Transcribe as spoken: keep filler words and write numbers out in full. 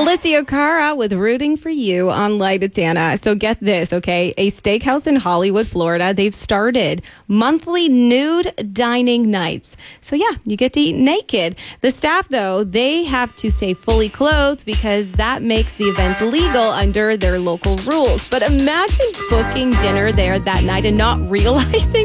Alicia Cara with Rooting for You on Light of Tana. So get this, okay? A steakhouse in Hollywood, Florida, they've started monthly nude dining nights. So yeah, you get to eat naked. The staff, though, they have to stay fully clothed because that makes the event legal under their local rules. But imagine booking dinner there that night and not realizing